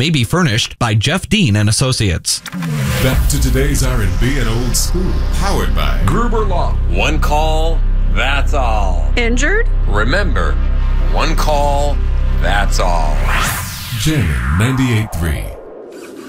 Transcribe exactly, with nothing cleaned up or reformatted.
may be furnished by Jeff Dean and Associates. Back to today's R and B and Old School, powered by Gruber Law. One call, that's all. Injured? Remember, one call, that's all. Jammin' ninety-eight point three.